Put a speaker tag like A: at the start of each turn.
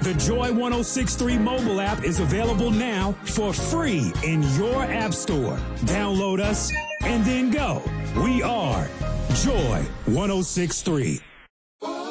A: The Joy 1063 mobile app is available now for free in your app store. Download us and then go. We are Joy 1063.